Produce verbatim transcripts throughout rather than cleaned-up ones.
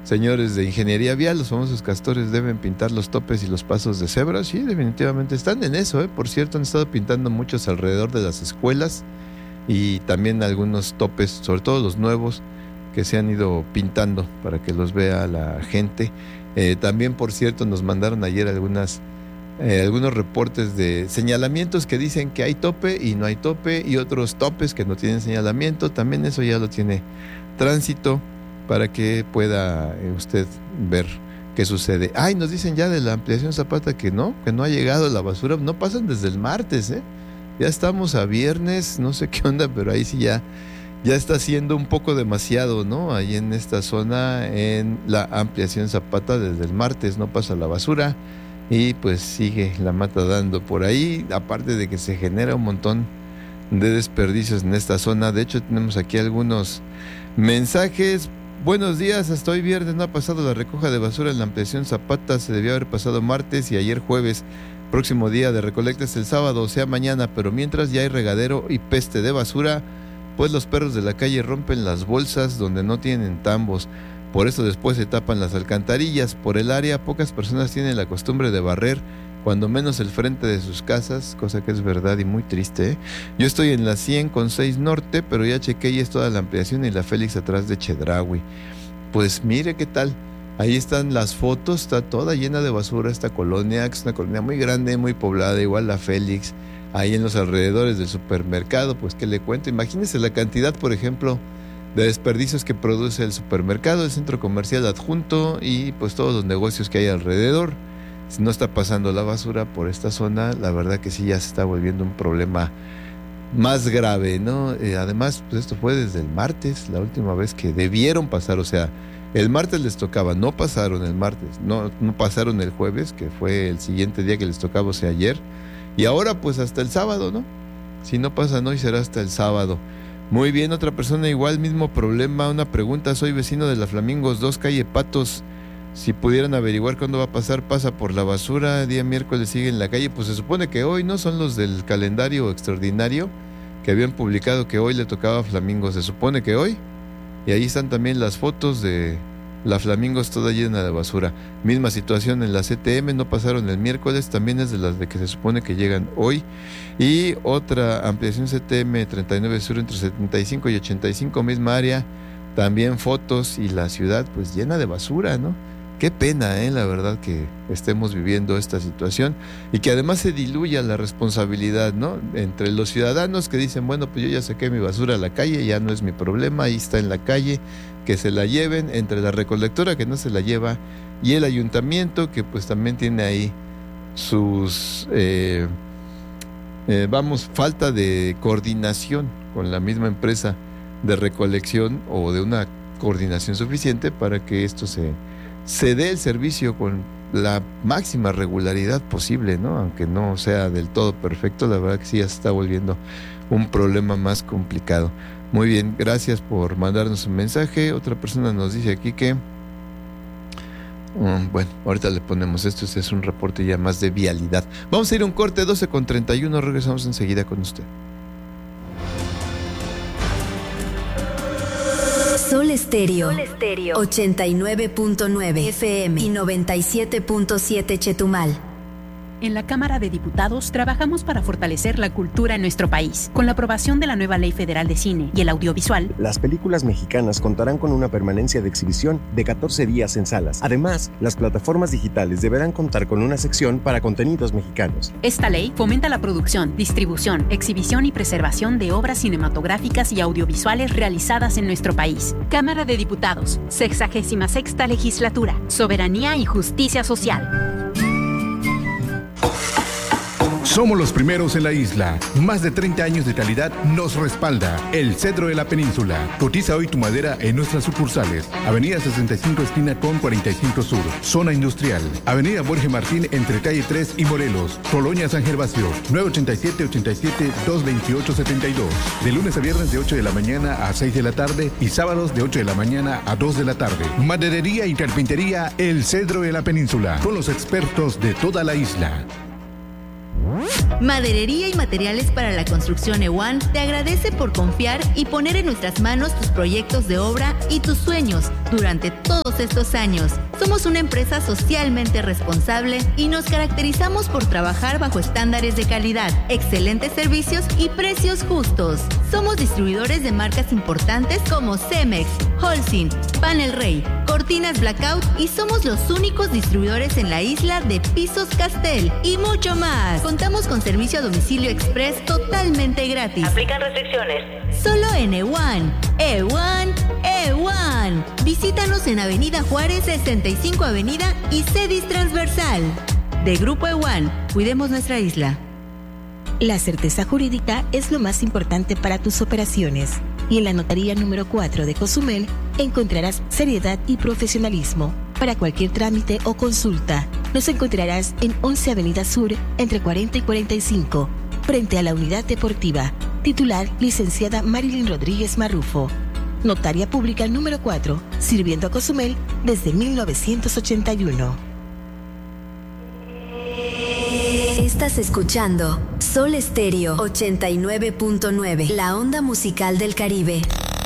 señores de ingeniería vial, los famosos castores, deben pintar los topes y los pasos de cebra. Sí, definitivamente están en eso, ¿eh? Por cierto, han estado pintando muchos alrededor de las escuelas y también algunos topes, sobre todo los nuevos, que se han ido pintando para que los vea la gente. Eh, también, por cierto, nos mandaron ayer algunas eh, algunos reportes de señalamientos que dicen que hay tope y no hay tope, y otros topes que no tienen señalamiento. También eso ya lo tiene Tránsito para que pueda eh, usted ver qué sucede. Ay, nos dicen ya de la ampliación Zapata que no, que no ha llegado la basura. No pasan desde el martes, ¿eh? Ya estamos a viernes, no sé qué onda, pero ahí sí ya, ya está siendo un poco demasiado, ¿no? Ahí en esta zona, en la ampliación Zapata, desde el martes no pasa la basura y pues sigue la mata dando por ahí, aparte de que se genera un montón de desperdicios en esta zona. De hecho, tenemos aquí algunos mensajes. Buenos días, hasta hoy viernes no ha pasado la recoja de basura en la ampliación Zapata, se debió haber pasado martes y ayer jueves. Próximo día de recolecta es el sábado, o sea mañana, pero mientras ya hay regadero y peste de basura, pues los perros de la calle rompen las bolsas donde no tienen tambos. Por eso después se tapan las alcantarillas. Por el área, pocas personas tienen la costumbre de barrer, cuando menos el frente de sus casas, cosa que es verdad y muy triste, ¿eh? Yo estoy en la cien con seis Norte, pero ya chequé y es toda la ampliación y la Félix atrás de Chedraui. Pues mire qué tal. Ahí están las fotos, está toda llena de basura esta colonia, que es una colonia muy grande, muy poblada, igual la Félix, ahí en los alrededores del supermercado. Pues qué le cuento, imagínense la cantidad, por ejemplo, de desperdicios que produce el supermercado, el centro comercial adjunto y pues todos los negocios que hay alrededor. Si no está pasando la basura por esta zona, la verdad que sí ya se está volviendo un problema más grave, ¿no? Eh, además, pues esto fue desde el martes, la última vez que debieron pasar, o sea, el martes les tocaba, no pasaron el martes, no, no pasaron el jueves, que fue el siguiente día que les tocaba, o sea, ayer, y ahora pues hasta el sábado, ¿no? Si no pasan hoy será hasta el sábado. Muy bien, otra persona igual, mismo problema, una pregunta, soy vecino de la Flamingos dos, calle Patos, si pudieran averiguar cuándo va a pasar, pasa por la basura, día miércoles sigue en la calle, pues se supone que hoy, ¿no? Son los del calendario extraordinario que habían publicado que hoy le tocaba a Flamingos, se supone que hoy. Y ahí están también las fotos de la Flamingos toda llena de basura. Misma situación en la C T M, no pasaron el miércoles, también es de las de que se supone que llegan hoy. Y otra ampliación C T M treinta y nueve Sur entre setenta y cinco y ochenta y cinco, misma área, también fotos y la ciudad pues llena de basura, ¿no? Qué pena, ¿eh? La verdad que estemos viviendo esta situación y que además se diluya la responsabilidad, ¿no? Entre los ciudadanos que dicen, bueno, pues yo ya saqué mi basura a la calle, ya no es mi problema, ahí está en la calle, que se la lleven, entre la recolectora que no se la lleva y el ayuntamiento que pues también tiene ahí sus, eh, eh, vamos, falta de coordinación con la misma empresa de recolección o de una coordinación suficiente para que esto se... se dé el servicio con la máxima regularidad posible, ¿no? Aunque no sea del todo perfecto, la verdad que sí ya se está volviendo un problema más complicado. Muy bien, gracias por mandarnos un mensaje. Otra persona nos dice aquí que um, bueno, ahorita le ponemos esto, este es un reporte ya más de vialidad. Vamos a ir a un corte, doce con treinta y uno, regresamos enseguida con usted. Sol Estéreo, Sol Estéreo, ochenta y nueve punto nueve F M y noventa y siete punto siete Chetumal. En la Cámara de Diputados trabajamos para fortalecer la cultura en nuestro país. Con la aprobación de la nueva Ley Federal de Cine y el Audiovisual, las películas mexicanas contarán con una permanencia de exhibición de catorce días en salas. Además, las plataformas digitales deberán contar con una sección para contenidos mexicanos. Esta ley fomenta la producción, distribución, exhibición y preservación de obras cinematográficas y audiovisuales realizadas en nuestro país. Cámara de Diputados, sexagésima sexta Legislatura, Soberanía y Justicia Social. Somos los primeros en la isla. Más de treinta años de calidad nos respalda. El Cedro de la Península. Cotiza hoy tu madera en nuestras sucursales. Avenida sesenta y cinco esquina con cuarenta y cinco Sur. Zona Industrial. Avenida Borges Martín entre calle tres y Morelos. Colonia San Gervasio. nueve ochenta y siete, ochenta y siete, doscientos veintiocho, setenta y dos. De lunes a viernes de ocho de la mañana a seis de la tarde y sábados de ocho de la mañana a dos de la tarde. Maderería y carpintería El Cedro de la Península. Con los expertos de toda la isla. Maderería y materiales para la construcción EWAN te agradece por confiar y poner en nuestras manos tus proyectos de obra y tus sueños durante todos estos años. Somos una empresa socialmente responsable y nos caracterizamos por trabajar bajo estándares de calidad, excelentes servicios y precios justos. Somos distribuidores de marcas importantes como Cemex, Holcim, Panel Rey, Cortinas Blackout y somos los únicos distribuidores en la isla de pisos Castel y mucho más. Contamos con servicio a domicilio express totalmente gratis. Aplican restricciones. Solo en EWAN. EWAN, EWAN. Visítanos en Avenida Juárez, sesenta y cinco Avenida y Cedis Transversal. De Grupo EWAN, cuidemos nuestra isla. La certeza jurídica es lo más importante para tus operaciones. Y en la notaría número cuatro de Cozumel encontrarás seriedad y profesionalismo. Para cualquier trámite o consulta, nos encontrarás en once Avenida Sur, entre cuarenta y cuarenta y cinco, frente a la Unidad Deportiva. Titular, licenciada Marilyn Rodríguez Marrufo. Notaria Pública número cuatro, sirviendo a Cozumel desde mil novecientos ochenta y uno. Estás escuchando Sol Estéreo ochenta y nueve punto nueve, la onda musical del Caribe.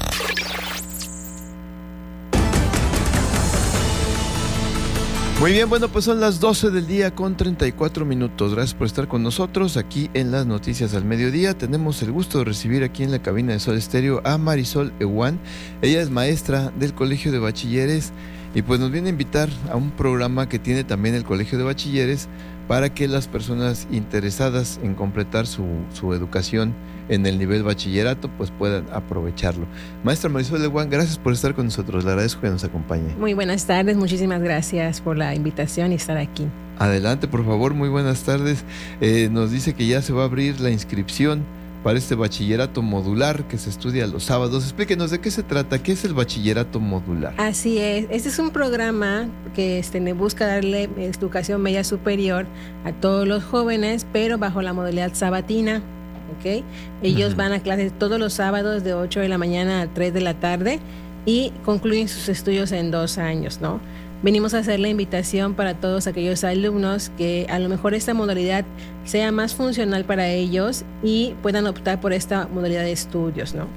Muy bien, bueno, pues son las doce del día con treinta y cuatro minutos. Gracias por estar con nosotros aquí en las Noticias al Mediodía. Tenemos el gusto de recibir aquí en la cabina de Sol Estéreo a Marisol Ewan. Ella es maestra del Colegio de Bachilleres y pues nos viene a invitar a un programa que tiene también el Colegio de Bachilleres para que las personas interesadas en completar su, su educación en el nivel bachillerato pues puedan aprovecharlo. Maestra Marisol Ewan, gracias por estar con nosotros, le agradezco que nos acompañe. Muy buenas tardes, muchísimas gracias por la invitación y estar aquí. Adelante, por favor, muy buenas tardes. Eh, nos dice que ya se va a abrir la inscripción para este bachillerato modular que se estudia los sábados. Explíquenos de qué se trata, qué es el bachillerato modular. Así es, este es un programa que este, busca darle educación media superior a todos los jóvenes, pero bajo la modalidad sabatina. ¿Okay? Ellos uh-huh. van a clases todos los sábados de ocho de la mañana a tres de la tarde y concluyen sus estudios en dos años, ¿no? Venimos a hacer la invitación para todos aquellos alumnos que a lo mejor esta modalidad sea más funcional para ellos y puedan optar por esta modalidad de estudios, ¿no?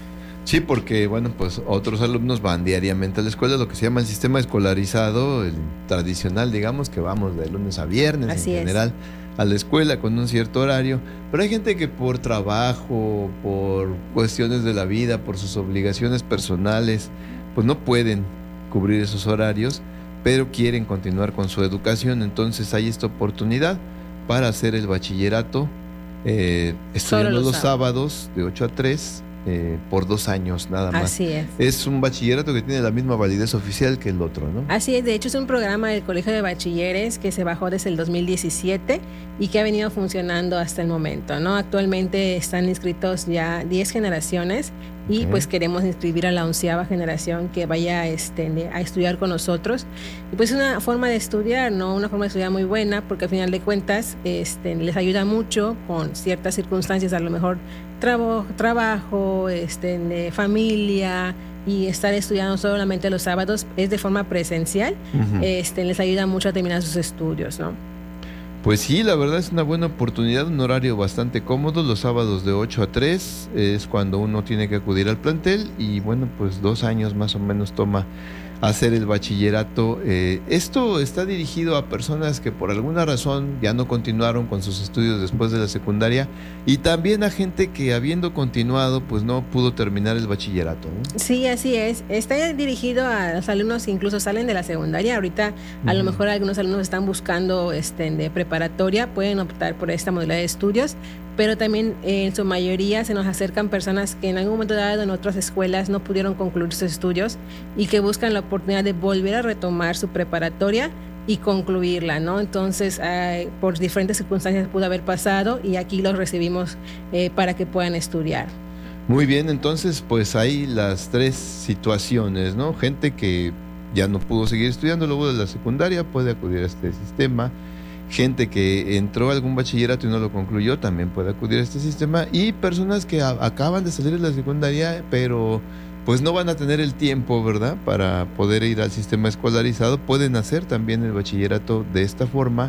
Sí, porque bueno, pues otros alumnos van diariamente a la escuela, lo que se llama el sistema escolarizado, el tradicional, digamos, que vamos de lunes a viernes. Así en general es. A la escuela con un cierto horario, pero hay gente que por trabajo, por cuestiones de la vida, por sus obligaciones personales, pues no pueden cubrir esos horarios, pero quieren continuar con su educación. Entonces hay esta oportunidad para hacer el bachillerato eh, estudiando los, los sábados. sábados de ocho a tres eh, por dos años nada más. Así es. Es un bachillerato que tiene la misma validez oficial que el otro, ¿no? Así es, de hecho es un programa del Colegio de Bachilleres que se bajó desde el dos mil diecisiete y que ha venido funcionando hasta el momento, ¿no? Actualmente están inscritos ya diez generaciones y okay. pues queremos inscribir a la onceava generación que vaya este, a estudiar con nosotros. Y pues es una forma de estudiar, ¿no? Una forma de estudiar muy buena porque al final de cuentas este, les ayuda mucho con ciertas circunstancias, a lo mejor trabo, trabajo, este, de familia, y estar estudiando solamente los sábados es de forma presencial, uh-huh. este, les ayuda mucho a terminar sus estudios, ¿no? Pues sí, la verdad es una buena oportunidad, un horario bastante cómodo, los sábados de ocho a tres es cuando uno tiene que acudir al plantel y bueno, pues dos años más o menos toma hacer el bachillerato. Eh, esto está dirigido a personas que por alguna razón ya no continuaron con sus estudios después de la secundaria y también a gente que habiendo continuado pues no pudo terminar el bachillerato, ¿no? Sí, así es. Está dirigido a los alumnos que incluso salen de la secundaria. Ahorita a uh-huh. lo mejor algunos alumnos están buscando este, de preparatoria, pueden optar por esta modalidad de estudios, pero también eh, en su mayoría se nos acercan personas que en algún momento dado en otras escuelas no pudieron concluir sus estudios y que buscan la oportunidad de volver a retomar su preparatoria y concluirla, ¿no? Entonces, eh, por diferentes circunstancias pudo haber pasado y aquí los recibimos eh, para que puedan estudiar. Muy bien, entonces pues hay las tres situaciones, ¿no? Gente que ya no pudo seguir estudiando luego de la secundaria puede acudir a este sistema. Gente que entró a algún bachillerato y no lo concluyó también puede acudir a este sistema, y personas que a, acaban de salir de la secundaria pero pues no van a tener el tiempo, ¿verdad?, para poder ir al sistema escolarizado, pueden hacer también el bachillerato de esta forma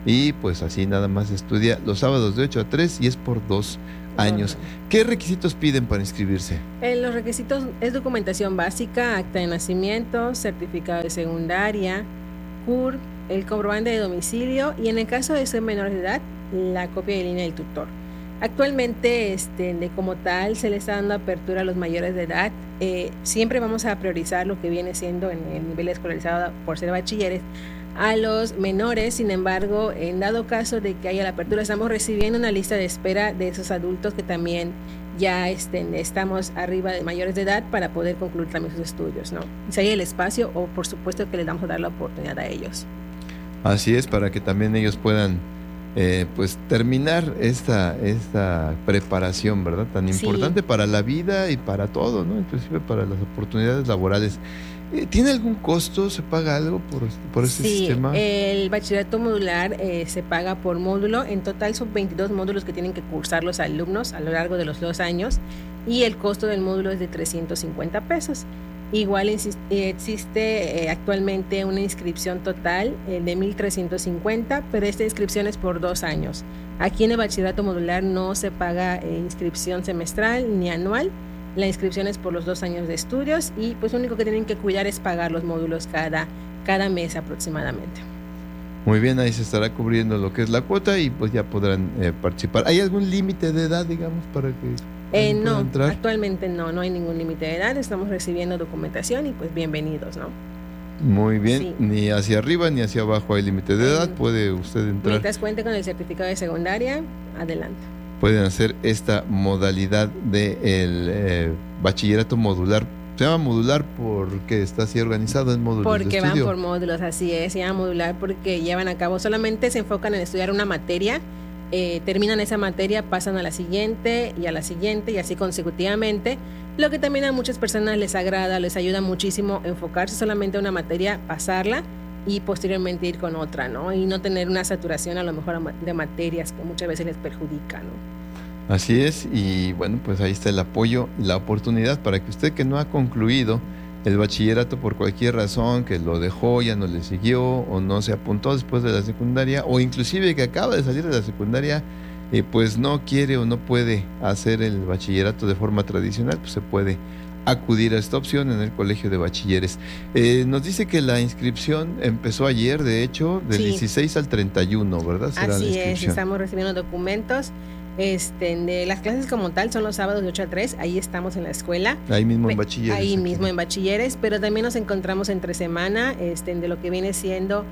y pues así nada más estudia los sábados de ocho a tres y es por dos años. ¿Qué requisitos piden para inscribirse? Eh, los requisitos es documentación básica, acta de nacimiento, certificado de secundaria, C U R, el comprobante de domicilio y en el caso de ser menor de edad, la copia de línea del tutor. Actualmente, este, de como tal, se le está dando apertura a los mayores de edad. Eh, siempre vamos a priorizar lo que viene siendo en el nivel escolarizado por ser bachilleres a los menores. Sin embargo, en dado caso de que haya la apertura, estamos recibiendo una lista de espera de esos adultos que también ya estén, estamos arriba de mayores de edad para poder concluir también sus estudios, ¿no? Si hay el espacio, o por supuesto que les vamos a dar la oportunidad a ellos. Así es, para que también ellos puedan eh, pues terminar esta, esta preparación, ¿verdad? Tan importante sí. para la vida y para todo, ¿no? Inclusive para las oportunidades laborales. ¿Tiene algún costo? ¿Se paga algo por, por este sí, sistema? Sí, el bachillerato modular eh, se paga por módulo. En total son veintidós módulos que tienen que cursar los alumnos a lo largo de los dos años y el costo del módulo es de trescientos cincuenta pesos. Igual existe eh, actualmente una inscripción total eh, de mil trescientos cincuenta, pero esta inscripción es por dos años. Aquí en el bachillerato modular no se paga eh, inscripción semestral ni anual. La inscripción es por los dos años de estudios y pues lo único que tienen que cuidar es pagar los módulos cada, cada mes aproximadamente. Muy bien, ahí se estará cubriendo lo que es la cuota y pues ya podrán eh, participar. ¿Hay algún límite de edad, digamos, para que eh, no, entrar? Actualmente no, no hay ningún límite de edad, estamos recibiendo documentación y pues bienvenidos, ¿no? Muy bien, sí. Ni hacia arriba ni hacia abajo hay límite de edad, eh, puede usted entrar. Mientras cuente con el certificado de secundaria, adelante. Pueden hacer esta modalidad de el eh, bachillerato modular. Se llama modular porque está así organizado en módulos porque de estudio. Van por módulos, así es, se llama modular porque llevan a cabo, solamente se enfocan en estudiar una materia, eh, terminan esa materia, pasan a la siguiente y a la siguiente y así consecutivamente, lo que también a muchas personas les agrada, les ayuda muchísimo enfocarse solamente en una materia, pasarla y posteriormente ir con otra, ¿no? Y no tener una saturación a lo mejor de materias que muchas veces les perjudica, ¿no? Así es, y bueno, pues ahí está el apoyo y la oportunidad para que usted que no ha concluido el bachillerato por cualquier razón, que lo dejó, ya no le siguió o no se apuntó después de la secundaria, o inclusive que acaba de salir de la secundaria, eh, pues no quiere o no puede hacer el bachillerato de forma tradicional, pues se puede acudir a esta opción en el Colegio de Bachilleres. Eh, nos dice que la inscripción empezó ayer, de hecho, del sí. dieciséis al treinta y uno, ¿verdad? Será Así es, estamos recibiendo documentos. Este, de las clases como tal son los sábados de ocho a tres, ahí estamos en la escuela. Ahí mismo en Bachilleres. Ahí aquí. mismo en Bachilleres, pero también nos encontramos entre semana, este, de lo que viene siendo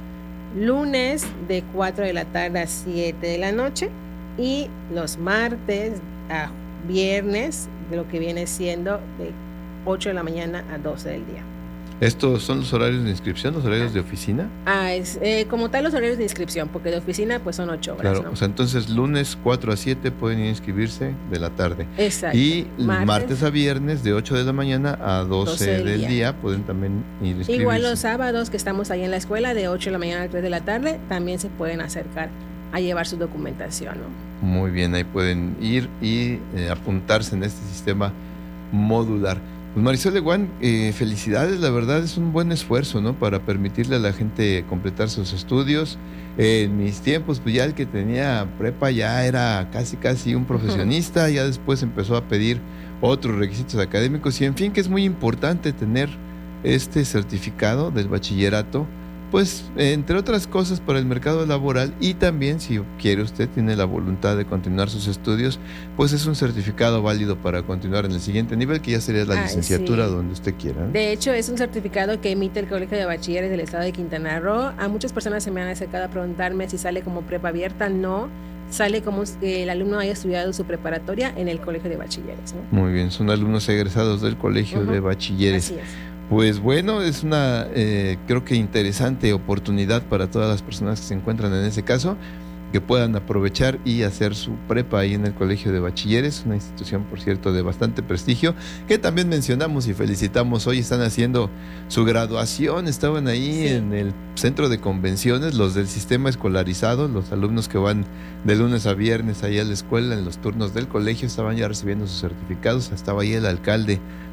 lunes de cuatro de la tarde a siete de la noche y los martes a viernes de lo que viene siendo de ocho de la mañana a doce del día. ¿Estos son los horarios de inscripción, los horarios de oficina? Ah, es eh, como tal los horarios de inscripción, porque de oficina pues son ocho horas, claro, ¿no? O sea, entonces lunes cuatro a siete pueden ir a inscribirse de la tarde. Exacto. Y martes, martes a viernes de ocho de la mañana a doce, doce del, del día. día pueden también ir a inscribirse. Igual los sábados que estamos ahí en la escuela de ocho de la mañana a tres de la tarde, también se pueden acercar a llevar su documentación, ¿no? Muy bien, ahí pueden ir y eh, apuntarse en este sistema modular. Pues Marisol Leguán, eh, felicidades, la verdad es un buen esfuerzo, ¿no? Para permitirle a la gente completar sus estudios. Eh, en mis tiempos, pues ya el que tenía prepa ya era casi casi un profesionista, ya después empezó a pedir otros requisitos académicos y en fin, que es muy importante tener este certificado del bachillerato, pues entre otras cosas para el mercado laboral y también si quiere usted, tiene la voluntad de continuar sus estudios, pues es un certificado válido para continuar en el siguiente nivel, que ya sería la licenciatura, sí, donde usted quiera, ¿no? De hecho, es un certificado que emite el Colegio de Bachilleres del Estado de Quintana Roo. A muchas personas se me han acercado a preguntarme si sale como prepa abierta. No, sale como que el alumno haya estudiado su preparatoria en el Colegio de Bachilleres, ¿no? Muy bien, son alumnos egresados del Colegio uh-huh. de Bachilleres. Así es. Pues bueno, es una eh, creo que interesante oportunidad para todas las personas que se encuentran en ese caso, que puedan aprovechar y hacer su prepa ahí en el Colegio de Bachilleres, una institución, por cierto, de bastante prestigio, que también mencionamos y felicitamos. Hoy están haciendo su graduación, estaban ahí, sí, en el centro de convenciones, los del sistema escolarizado, los alumnos que van de lunes a viernes ahí a la escuela en los turnos del colegio, estaban ya recibiendo sus certificados. Estaba ahí el alcalde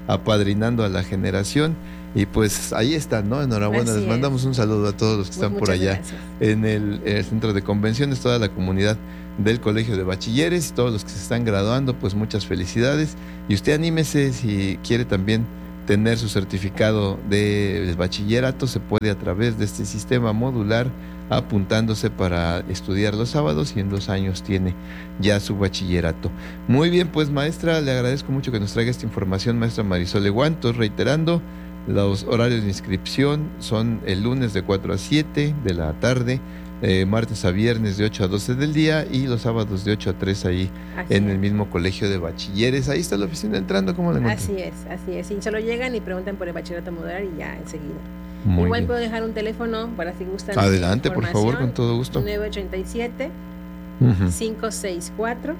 apadrinando a la generación. Y pues ahí están, ¿no? Enhorabuena, Así les mandamos es. un saludo a todos los que están Muchas por allá gracias. en el, el centro de convenciones, toda la comunidad del Colegio de Bachilleres y todos los que se están graduando, pues muchas felicidades. Y usted anímese si quiere también tener su certificado de bachillerato, se puede a través de este sistema modular, apuntándose para estudiar los sábados y en dos años tiene ya su bachillerato. Muy bien, pues maestra, le agradezco mucho que nos traiga esta información, maestra Marisol Eguantos, reiterando. Los horarios de inscripción son el lunes de cuatro a siete de la tarde, eh, martes a viernes de ocho a doce del día y los sábados de ocho a tres ahí Así en es. el mismo colegio de bachilleres. Ahí está la oficina entrando, ¿cómo la encuentran? Así es, así es. Y solo llegan y preguntan por el bachillerato modular y ya enseguida. Muy Igual bien. puedo dejar un teléfono para si gustan. Adelante, por información. favor, con todo gusto. nueve ocho siete, Ujú. cinco seis cuatro,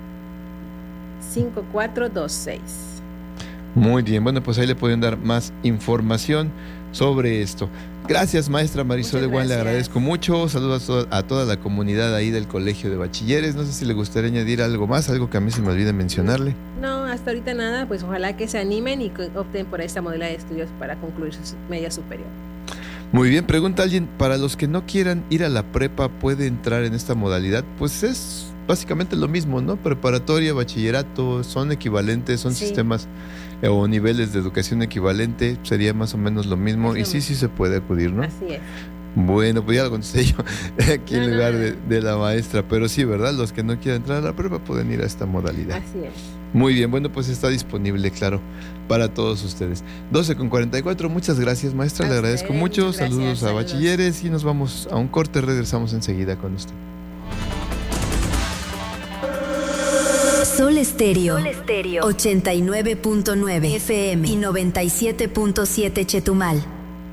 cinco cuatro dos seis. Muy bien, bueno, pues ahí le pueden dar más información sobre esto. Gracias, maestra Marisol Muchas Eguán, le gracias. agradezco mucho. Saludos a, to- a toda la comunidad ahí del Colegio de Bachilleres. No sé si le gustaría añadir algo más, algo que a mí se me olvide mencionarle. No, hasta ahorita nada, pues ojalá que se animen y que opten por esta modalidad de estudios para concluir su media superior. Muy bien, pregunta alguien, para los que no quieran ir a la prepa, ¿puede entrar en esta modalidad? Pues es básicamente lo mismo, ¿no? Preparatoria, bachillerato, son equivalentes, son Sí. sistemas eh, o niveles de educación equivalente, sería más o menos lo mismo. Es lo Y sí, mismo. sí se puede acudir, ¿no? Así es. Bueno, pues ya lo contesté yo aquí No, en no, lugar no. de, de la maestra, pero sí, ¿verdad? Los que no quieran entrar a la prepa pueden ir a esta modalidad. Así es. Muy bien, bueno, pues está disponible, claro, para todos ustedes. doce con cuarenta y cuatro, muchas gracias, maestra, A le agradezco ustedes, mucho. muchas gracias, Saludos a saludos. bachilleres y nos vamos a un corte, regresamos enseguida con usted. Sol Estéreo, ochenta y nueve punto nueve F M y noventa y siete punto siete Chetumal.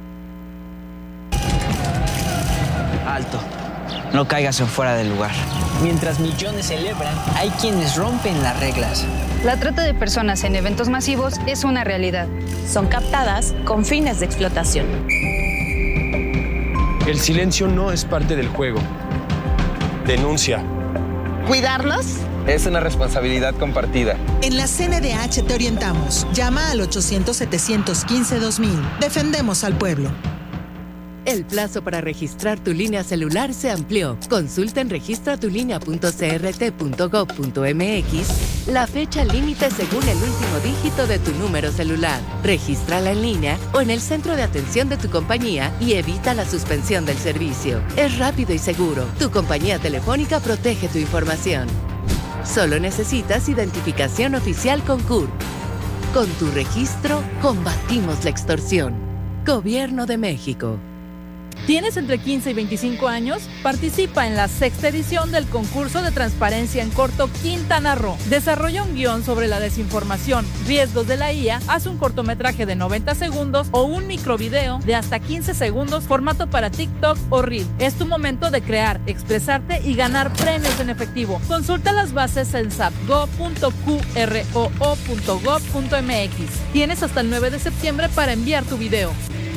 Alto, no caigas en fuera del lugar. Mientras millones celebran, hay quienes rompen las reglas. La trata de personas en eventos masivos es una realidad. Son captadas con fines de explotación. El silencio no es parte del juego. Denuncia. ¿Cuidarnos? Es una responsabilidad compartida. En la C N D H te orientamos. Llama al ochocientos, setecientos quince, dos mil. Defendemos al pueblo. El plazo para registrar tu línea celular se amplió. Consulta en registra tu línea punto c r t punto gov punto m x la fecha límite según el último dígito de tu número celular. Regístrala en línea o en el centro de atención de tu compañía y evita la suspensión del servicio. Es rápido y seguro. Tu compañía telefónica protege tu información. Solo necesitas identificación oficial con C U R. Con tu registro, combatimos la extorsión. Gobierno de México. ¿Tienes entre quince y veinticinco años? Participa en la sexta edición del concurso de transparencia en corto Quintana Roo. Desarrolla un guión sobre la desinformación, riesgos de la I A, haz un cortometraje de noventa segundos o un microvideo de hasta quince segundos, formato para TikTok o Reel. Es tu momento de crear, expresarte y ganar premios en efectivo. Consulta las bases en sapgo punto q r o o punto gov punto m x. Tienes hasta el nueve de septiembre para enviar tu video.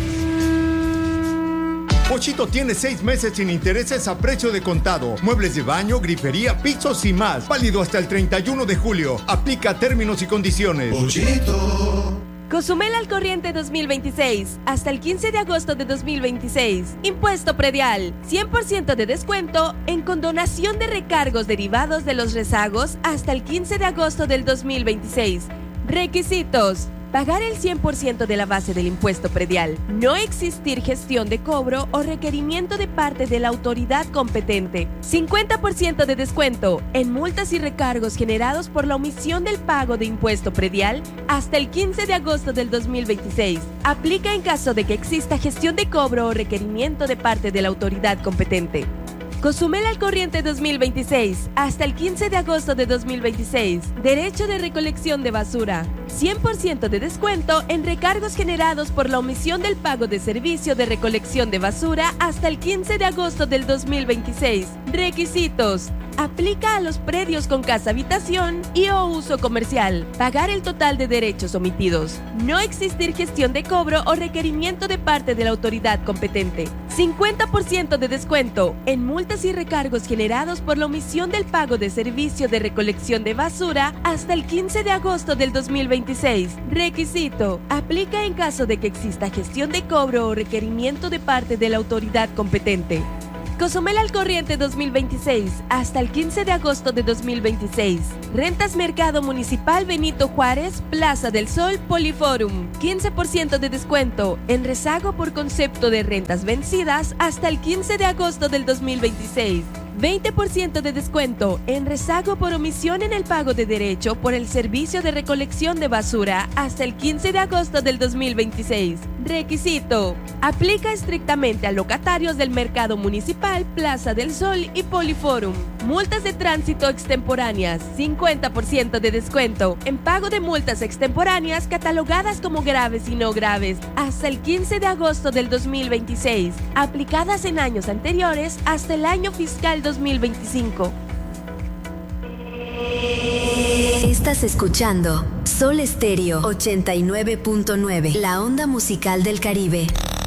Pochito tiene seis meses sin intereses a precio de contado. Muebles de baño, grifería, pisos y más. Válido hasta el treinta y uno de julio. Aplica términos y condiciones. Pochito. Cozumel al corriente dos mil veintiséis. Hasta el quince de agosto de dos mil veintiséis. Impuesto predial. cien por ciento de descuento en condonación de recargos derivados de los rezagos hasta el quince de agosto del dos mil veintiséis. Requisitos. Pagar el cien por ciento de la base del impuesto predial. No existir gestión de cobro o requerimiento de parte de la autoridad competente. cincuenta por ciento de descuento en multas y recargos generados por la omisión del pago de impuesto predial hasta el quince de agosto del dos mil veintiséis. Aplica en caso de que exista gestión de cobro o requerimiento de parte de la autoridad competente. Cozumel al corriente dos mil veintiséis. Hasta el quince de agosto de dos mil veintiséis. Derecho de recolección de basura. cien por ciento de descuento en recargos generados por la omisión del pago de servicio de recolección de basura hasta el quince de agosto del dos mil veintiséis. Requisitos. Aplica a los predios con casa habitación y o uso comercial. Pagar el total de derechos omitidos. No existir gestión de cobro o requerimiento de parte de la autoridad competente. cincuenta por ciento de descuento en multas y recargos generados por la omisión del pago de servicio de recolección de basura hasta el quince de agosto del dos mil veintiséis. Requisito. Aplica en caso de que exista gestión de cobro o requerimiento de parte de la autoridad competente. Cozumel al corriente dos mil veintiséis hasta el quince de agosto de dos mil veintiséis. Rentas Mercado Municipal Benito Juárez, Plaza del Sol, Poliforum. quince por ciento de descuento en rezago por concepto de rentas vencidas hasta el quince de agosto del dos mil veintiséis. veinte por ciento de descuento en rezago por omisión en el pago de derecho por el servicio de recolección de basura hasta el quince de agosto del dos mil veintiséis. Requisito. Aplica estrictamente a locatarios del Mercado Municipal, Plaza del Sol y Poliforum. Multas de tránsito extemporáneas. cincuenta por ciento de descuento en pago de multas extemporáneas catalogadas como graves y no graves hasta el quince de agosto del dos mil veintiséis. Aplicadas en años anteriores hasta el año fiscal dos mil veinticinco. Estás escuchando Sol Estéreo ochenta y nueve punto nueve, la onda musical del Caribe.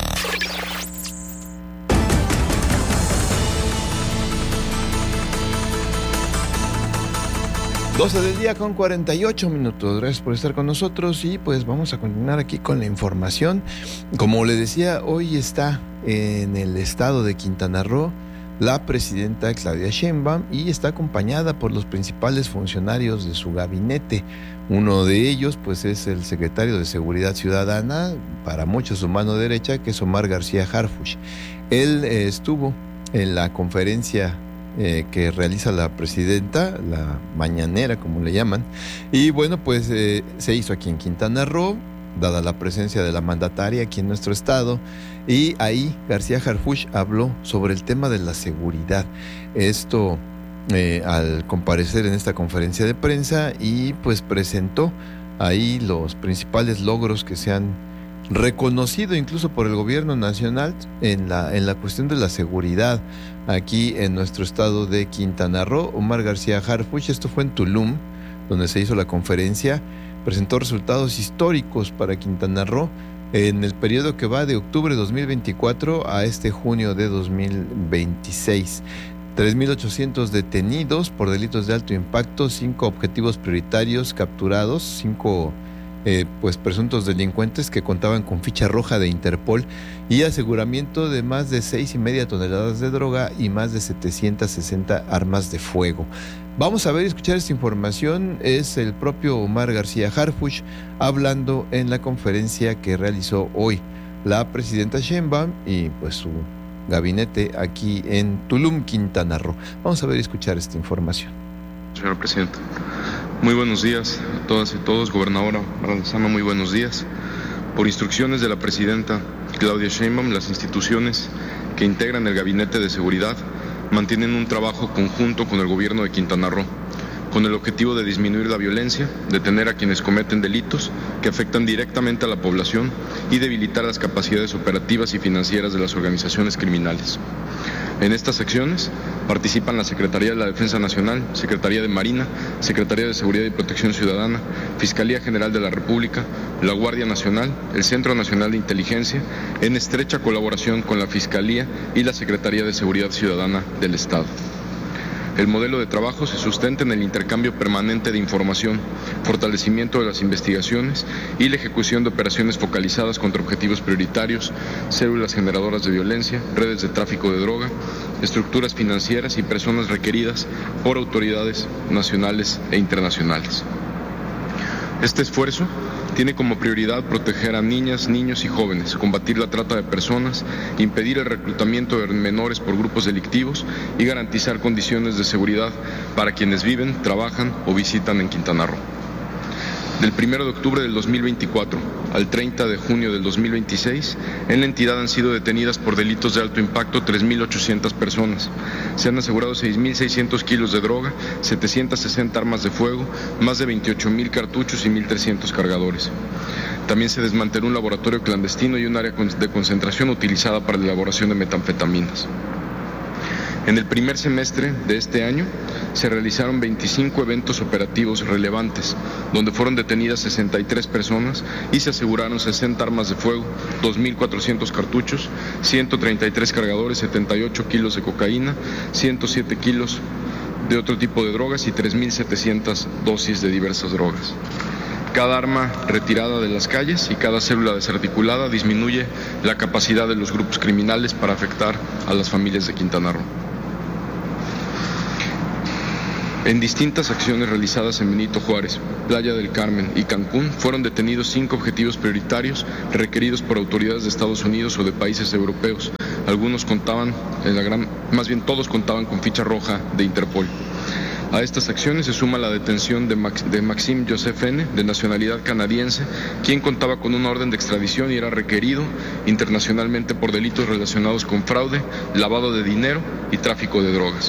doce del día con cuarenta y ocho minutos. Gracias por estar con nosotros y pues vamos a continuar aquí con la información. Como le decía, hoy está en el estado de Quintana Roo la presidenta Claudia Sheinbaum y está acompañada por los principales funcionarios de su gabinete. Uno de ellos pues es el secretario de Seguridad Ciudadana, para muchos su mano derecha, que es Omar García Harfuch. Él eh, estuvo en la conferencia eh, que realiza la presidenta, la mañanera como le llaman, y bueno pues eh, se hizo aquí en Quintana Roo, dada la presencia de la mandataria aquí en nuestro estado, y ahí García Harfuch habló sobre el tema de la seguridad. Esto eh, al comparecer en esta conferencia de prensa, y pues presentó ahí los principales logros que se han reconocido incluso por el gobierno nacional en la, en la cuestión de la seguridad aquí en nuestro estado de Quintana Roo. Omar García Harfuch, esto fue en Tulum, donde se hizo la conferencia, presentó resultados históricos para Quintana Roo en el periodo que va de octubre de dos mil veinticuatro a este junio de dos mil veintiséis. tres mil ochocientos detenidos por delitos de alto impacto, cinco objetivos prioritarios capturados, cinco eh, pues presuntos delincuentes que contaban con ficha roja de Interpol, y aseguramiento de más de seis y media toneladas de droga y más de setecientas sesenta armas de fuego. Vamos a ver y escuchar esta información. Es el propio Omar García Harfuch hablando en la conferencia que realizó hoy la presidenta Sheinbaum y pues su gabinete aquí en Tulum, Quintana Roo. Vamos a ver y escuchar esta información. Señor presidente, muy buenos días a todas y todos. Gobernadora Lozano, muy buenos días. Por instrucciones de la presidenta Claudia Sheinbaum, las instituciones que integran el gabinete de seguridad mantienen un trabajo conjunto con el gobierno de Quintana Roo, con el objetivo de disminuir la violencia, detener a quienes cometen delitos que afectan directamente a la población y debilitar las capacidades operativas y financieras de las organizaciones criminales. En estas acciones participan la Secretaría de la Defensa Nacional, Secretaría de Marina, Secretaría de Seguridad y Protección Ciudadana, Fiscalía General de la República, la Guardia Nacional, el Centro Nacional de Inteligencia, en estrecha colaboración con la Fiscalía y la Secretaría de Seguridad Ciudadana del Estado. El modelo de trabajo se sustenta en el intercambio permanente de información, fortalecimiento de las investigaciones y la ejecución de operaciones focalizadas contra objetivos prioritarios, células generadoras de violencia, redes de tráfico de droga, estructuras financieras y personas requeridas por autoridades nacionales e internacionales. Este esfuerzo tiene como prioridad proteger a niñas, niños y jóvenes, combatir la trata de personas, impedir el reclutamiento de menores por grupos delictivos y garantizar condiciones de seguridad para quienes viven, trabajan o visitan en Quintana Roo. Del primero de octubre del dos mil veinticuatro al treinta de junio del dos mil veintiséis, en la entidad han sido detenidas por delitos de alto impacto tres mil ochocientas personas. Se han asegurado seis mil seiscientos kilos de droga, setecientas sesenta armas de fuego, más de veintiocho mil cartuchos y mil trescientos cargadores. También se desmanteló un laboratorio clandestino y un área de concentración utilizada para la elaboración de metanfetaminas. En el primer semestre de este año se realizaron veinticinco eventos operativos relevantes, donde fueron detenidas sesenta y tres personas y se aseguraron sesenta armas de fuego, dos mil cuatrocientos cartuchos, ciento treinta y tres cargadores, setenta y ocho kilos de cocaína, ciento siete kilos de otro tipo de drogas y tres mil setecientas dosis de diversas drogas. Cada arma retirada de las calles y cada célula desarticulada disminuye la capacidad de los grupos criminales para afectar a las familias de Quintana Roo. En distintas acciones realizadas en Benito Juárez, Playa del Carmen y Cancún, fueron detenidos cinco objetivos prioritarios requeridos por autoridades de Estados Unidos o de países europeos. Algunos contaban, en la gran, más bien todos contaban con ficha roja de Interpol. A estas acciones se suma la detención de, Max, de Maxime Joseph N., de nacionalidad canadiense, quien contaba con una orden de extradición y era requerido internacionalmente por delitos relacionados con fraude, lavado de dinero y tráfico de drogas.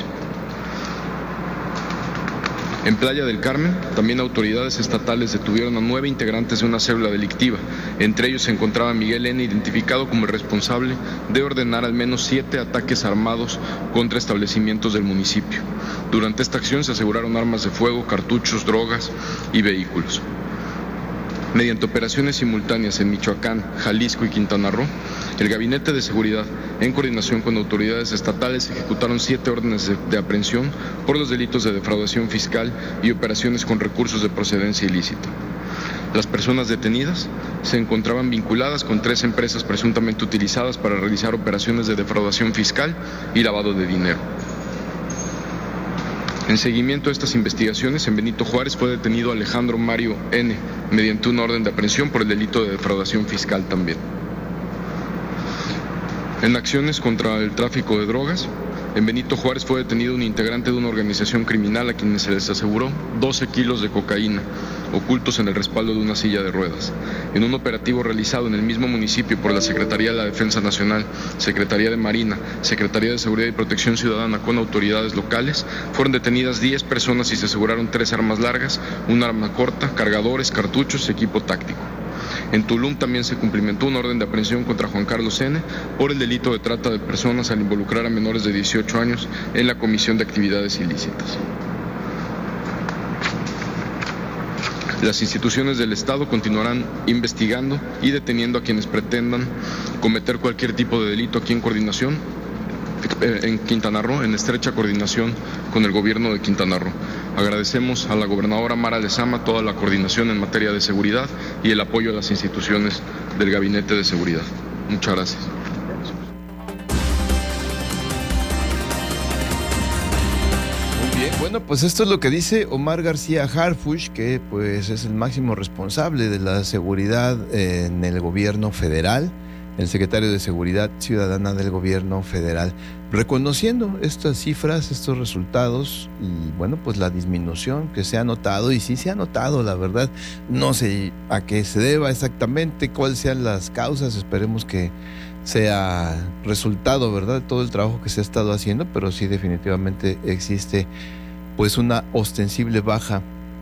En Playa del Carmen, también autoridades estatales detuvieron a nueve integrantes de una célula delictiva. Entre ellos se encontraba Miguel N., identificado como el responsable de ordenar al menos siete ataques armados contra establecimientos del municipio. Durante esta acción se aseguraron armas de fuego, cartuchos, drogas y vehículos. Mediante operaciones simultáneas en Michoacán, Jalisco y Quintana Roo, el Gabinete de Seguridad, en coordinación con autoridades estatales, ejecutaron siete órdenes de, de aprehensión por los delitos de defraudación fiscal y operaciones con recursos de procedencia ilícita. Las personas detenidas se encontraban vinculadas con tres empresas presuntamente utilizadas para realizar operaciones de defraudación fiscal y lavado de dinero. En seguimiento a estas investigaciones, en Benito Juárez fue detenido Alejandro Mario N. mediante una orden de aprehensión por el delito de defraudación fiscal también. En acciones contra el tráfico de drogas, en Benito Juárez fue detenido un integrante de una organización criminal a quienes se les aseguró doce kilos de cocaína, ocultos en el respaldo de una silla de ruedas. En un operativo realizado en el mismo municipio por la Secretaría de la Defensa Nacional, Secretaría de Marina, Secretaría de Seguridad y Protección Ciudadana con autoridades locales, fueron detenidas diez personas y se aseguraron tres armas largas, un arma corta, cargadores, cartuchos y equipo táctico. En Tulum también se cumplimentó una orden de aprehensión contra Juan Carlos N. por el delito de trata de personas al involucrar a menores de dieciocho años en la comisión de actividades ilícitas. Las instituciones del Estado continuarán investigando y deteniendo a quienes pretendan cometer cualquier tipo de delito aquí en coordinación, en Quintana Roo, en estrecha coordinación con el gobierno de Quintana Roo. Agradecemos a la gobernadora Mara Lezama toda la coordinación en materia de seguridad y el apoyo a las instituciones del Gabinete de Seguridad. Muchas gracias. Bueno, pues esto es lo que dice Omar García Harfuch, que pues es el máximo responsable de la seguridad en el gobierno federal, el secretario de Seguridad Ciudadana del gobierno federal, reconociendo estas cifras, estos resultados y bueno, pues la disminución que se ha notado, y sí se ha notado, la verdad, no sé a qué se deba exactamente, cuáles sean las causas, esperemos que sea resultado, ¿verdad?, de todo el trabajo que se ha estado haciendo, pero sí definitivamente existe pues una ostensible baja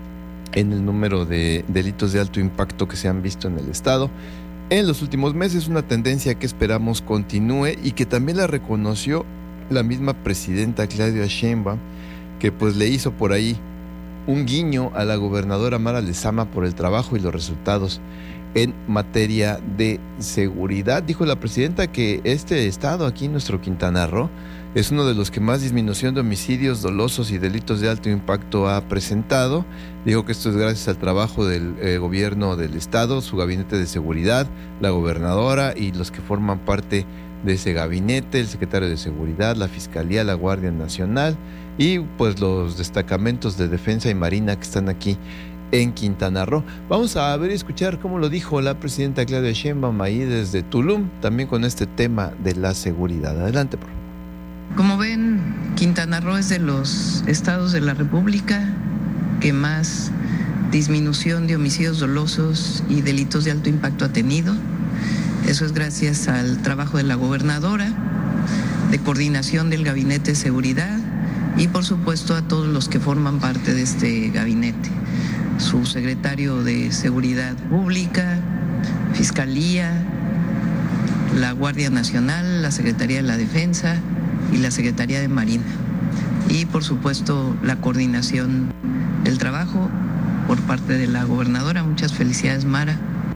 en el número de delitos de alto impacto que se han visto en el estado en los últimos meses, una tendencia que esperamos continúe y que también la reconoció la misma presidenta Claudia Sheinbaum, que pues le hizo por ahí un guiño a la gobernadora Mara Lezama por el trabajo y los resultados en materia de seguridad. Dijo la presidenta que este estado, aquí nuestro Quintana Roo, es uno de los que más disminución de homicidios dolosos y delitos de alto impacto ha presentado. Dijo que esto es gracias al trabajo del eh, gobierno del estado, su gabinete de seguridad, la gobernadora y los que forman parte de ese gabinete, el secretario de Seguridad, la Fiscalía, la Guardia Nacional y pues los destacamentos de Defensa y Marina que están aquí en Quintana Roo. Vamos a ver y escuchar cómo lo dijo la presidenta Claudia Sheinbaum ahí desde Tulum, también con este tema de la seguridad. Adelante, por favor. Como ven, Quintana Roo es de los estados de la República que más disminución de homicidios dolosos y delitos de alto impacto ha tenido. Eso es gracias al trabajo de la gobernadora, de coordinación del Gabinete de Seguridad y por supuesto a todos los que forman parte de este gabinete. Su secretario de Seguridad Pública, Fiscalía, la Guardia Nacional, la Secretaría de la Defensa y la Secretaría de Marina. y por supuesto la coordinación del trabajo por parte de la gobernadora. Muchas felicidades, Mara.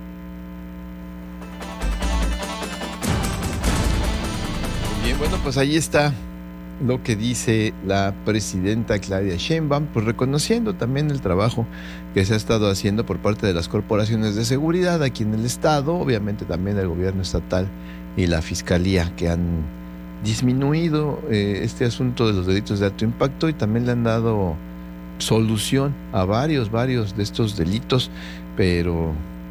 Bien, bueno, pues ahí está lo que dice la presidenta Claudia Sheinbaum, pues reconociendo también el trabajo que se ha estado haciendo por parte de las corporaciones de seguridad aquí en el estado, obviamente también el gobierno estatal y la fiscalía, que han disminuido eh, este asunto de los delitos de alto impacto y también le han dado solución a varios, varios de estos delitos, pero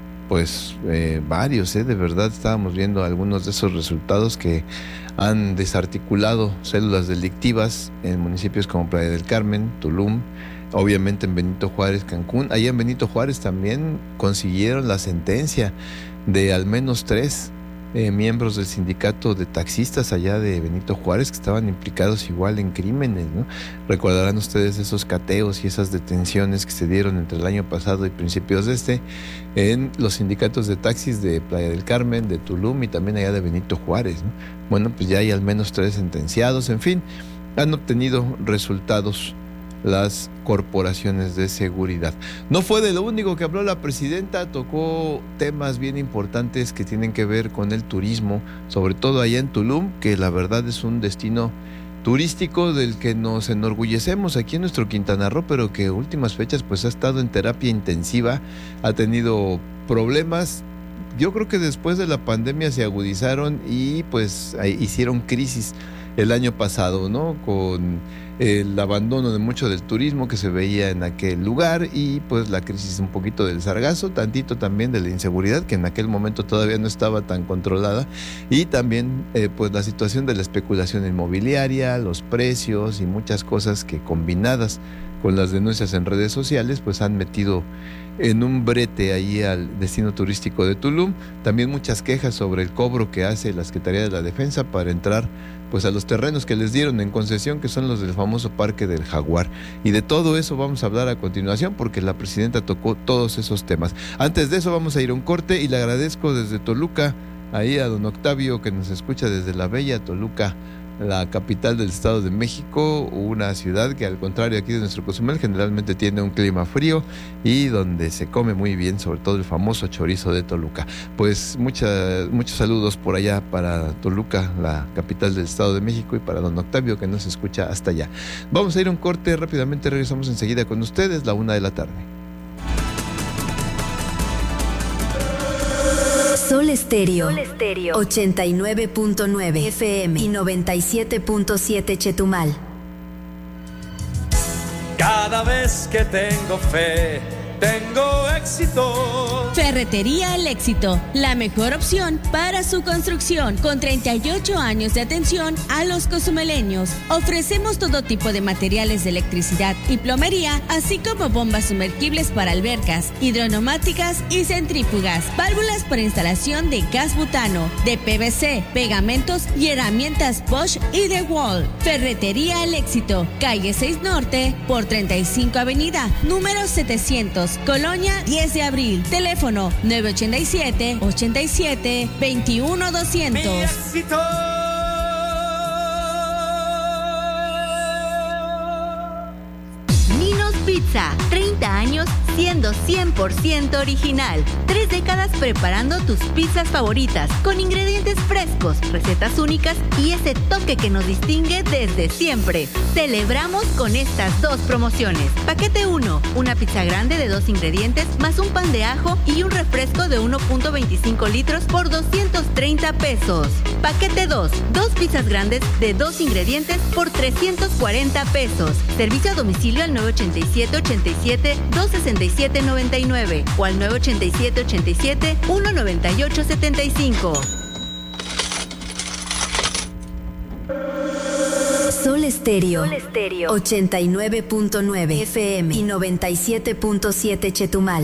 pues eh, varios, eh, de verdad estábamos viendo algunos de esos resultados que han desarticulado células delictivas en municipios como Playa del Carmen, Tulum, obviamente en Benito Juárez, Cancún. Allá en Benito Juárez también consiguieron la sentencia de al menos tres eh, miembros del sindicato de taxistas allá de Benito Juárez que estaban implicados igual en crímenes, ¿no? Recordarán ustedes esos cateos y esas detenciones que se dieron entre el año pasado y principios de este en los sindicatos de taxis de Playa del Carmen, de Tulum y también allá de Benito Juárez, ¿no? Bueno, pues ya hay al menos tres sentenciados, en fin, han obtenido resultados las corporaciones de seguridad. No fue de lo único que habló la presidenta, tocó temas bien importantes que tienen que ver con el turismo, sobre todo allá en Tulum, que la verdad es un destino turístico del que nos enorgullecemos aquí en nuestro Quintana Roo, pero que últimas fechas pues ha estado en terapia intensiva, ha tenido problemas. Yo creo que después de la pandemia se agudizaron y pues hicieron crisis el año pasado, ¿no? Con el abandono de mucho del turismo que se veía en aquel lugar y pues la crisis un poquito del sargazo, tantito también de la inseguridad que en aquel momento todavía no estaba tan controlada y también eh, pues la situación de la especulación inmobiliaria, los precios y muchas cosas que combinadas con las denuncias en redes sociales pues han metido en un brete ahí al destino turístico de Tulum. También muchas quejas sobre el cobro que hace la Secretaría de la Defensa para entrar pues a los terrenos que les dieron en concesión, que son los del famoso Parque del Jaguar. Y de todo eso vamos a hablar a continuación porque la presidenta tocó todos esos temas. Antes de eso vamos a ir a un corte y le agradezco desde Toluca ahí a don Octavio que nos escucha desde la bella Toluca, la capital del Estado de México, una ciudad que al contrario aquí de nuestro Cozumel generalmente tiene un clima frío y donde se come muy bien, sobre todo el famoso chorizo de Toluca. Pues mucha, muchos saludos por allá para Toluca, la capital del Estado de México, y para don Octavio que nos escucha hasta allá. Vamos a ir a un corte, rápidamente regresamos enseguida con ustedes, la una de la tarde. Sol Estéreo, Sol Estéreo, ochenta y nueve punto nueve F M y noventa y siete punto siete Chetumal. Cada vez que tengo fe, tengo éxito. Ferretería El Éxito, la mejor opción para su construcción, con treinta y ocho años de atención a los cozumeleños. Ofrecemos todo tipo de materiales de electricidad y plomería, así como bombas sumergibles para albercas, hidroneumáticas y centrífugas, válvulas para instalación de gas butano, de P V C, pegamentos y herramientas Bosch y DeWalt. Ferretería El Éxito, calle seis Norte por treinta y cinco Avenida, número setecientos, Colonia diez de abril. Teléfono nueve ochenta y siete, ochenta y siete, veintiuno doscientos. Mi éxito. Ninos Pizza, treinta años siendo cien por ciento original. Tres décadas preparando tus pizzas favoritas con ingredientes frescos, recetas únicas y ese toque que nos distingue desde siempre. Celebramos con estas dos promociones. Paquete uno, una pizza grande de dos ingredientes más un pan de ajo y un refresco de uno punto veinticinco litros por doscientos treinta pesos. Paquete dos, dos pizzas grandes de dos ingredientes por trescientos cuarenta pesos. Servicio a domicilio al nueve ochenta y siete, ochenta y siete, dos sesenta y siete noventa y nueve o al nueve ochenta y siete, ochenta y siete, uno noventa y ocho setenta y cinco. Sol Estéreo, Sol Estéreo, ochenta y nueve punto nueve F M y noventa y siete punto siete Chetumal.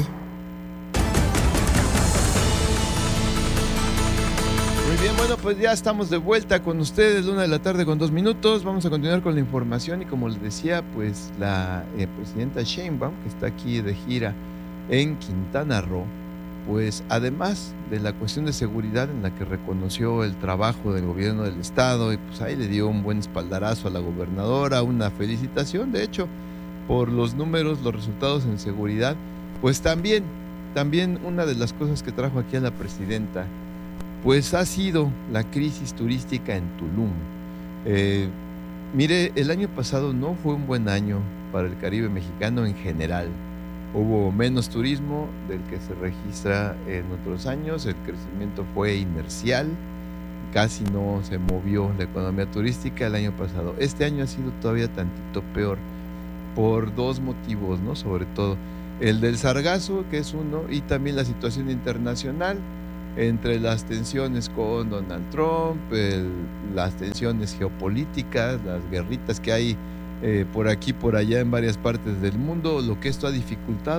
Muy bien, bueno, pues ya estamos de vuelta con ustedes, una de la tarde con dos minutos. Vamos a continuar con la información y como les decía, pues la eh, presidenta Sheinbaum, que está aquí de gira en Quintana Roo, pues además de la cuestión de seguridad en la que reconoció el trabajo del gobierno del estado y pues ahí le dio un buen espaldarazo a la gobernadora, una felicitación de hecho por los números, los resultados en seguridad, pues también, también una de las cosas que trajo aquí a la presidenta pues ha sido la crisis turística en Tulum. Eh, mire, el año pasado no fue un buen año para el Caribe mexicano en general. Hubo menos turismo del que se registra en otros años, el crecimiento fue inercial, casi no se movió la economía turística el año pasado. Este año ha sido todavía tantito peor por dos motivos, ¿no? Sobre todo el del sargazo, que es uno, y también la situación internacional, entre las tensiones con Donald Trump, el, las tensiones geopolíticas, las guerritas que hay Eh, por aquí, por allá en varias partes del mundo, lo que esto ha dificultado